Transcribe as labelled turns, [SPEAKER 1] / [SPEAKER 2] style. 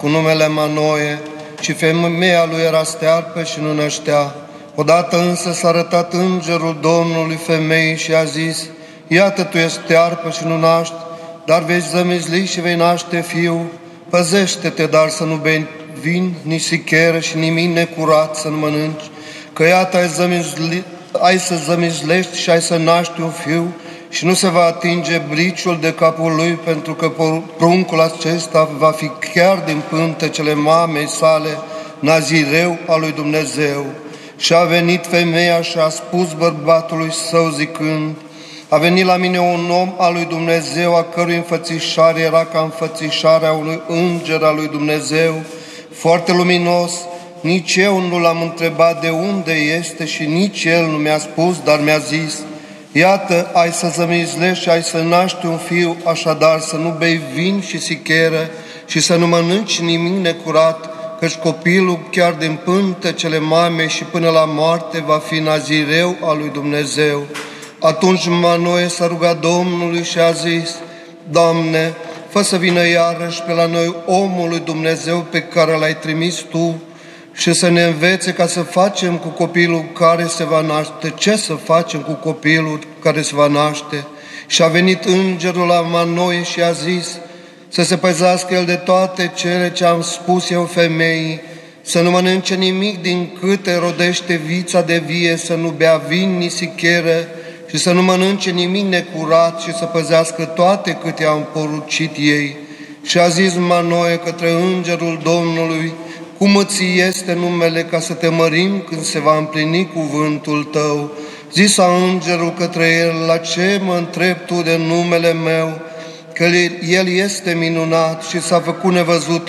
[SPEAKER 1] cu numele Manoe, și femeia lui era stearpă și nu năștea. Odată însă s-a arătat îngerul Domnului femeii și a zis: iată, tu ești stearpă și nu naști, dar vei zămisli și vei naște fiu. Păzește-te, dar să nu bei vin, nici sicheră și nimic necurat să nu mănânci, că iată ai să zămislești și ai să naști un fiu și nu se va atinge briciul de capul lui, pentru că pruncul acesta va fi chiar din pântecele mamei sale, nazireu al lui Dumnezeu. Și a venit femeia și a spus bărbatului său zicând: a venit la mine un om al lui Dumnezeu, a cărui înfățișare era ca înfățișarea unui înger al lui Dumnezeu, foarte luminos. Nici eu nu l-am întrebat de unde este și nici el nu mi-a spus, dar mi-a zis: iată, ai să zămislești și ai să naști un fiu, așadar să nu bei vin și sicheră și să nu mănânci nimic necurat, căci copilul chiar din pântecele mamei și până la moarte va fi nazireu al lui Dumnezeu. Atunci Manoe s-a rugat Domnului și a zis: Doamne, fă să vină iarăși pe la noi omul lui Dumnezeu pe care l-ai trimis Tu și să ne învețe ca să facem cu copilul care se va naște. Ce să facem cu copilul care se va naște? Și a venit îngerul la Manoe și a zis să se păzească el de toate cele ce am spus eu femeii, să nu mănânce nimic din câte rodește vița de vie, să nu bea vin ni sicheră și să nu mănânce nimic necurat și să păzească toate câte am porucit ei. Și a zis Manoe către îngerul Domnului: cum îți este numele, ca să te mărim când se va împlini cuvântul tău? Zisa îngerul către el: la ce mă întrebi tu de numele meu? Că el este minunat și s-a făcut nevăzut